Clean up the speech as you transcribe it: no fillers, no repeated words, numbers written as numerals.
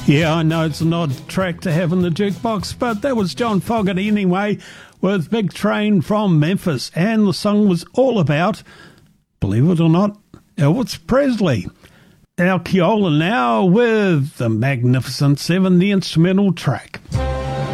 Yeah, I know it's an odd track to have in the jukebox, but that was John Fogerty anyway, with Big Train from Memphis, and the song was all about, believe it or not, Elvis Presley. Our Keola now with the Magnificent Seven, the instrumental track.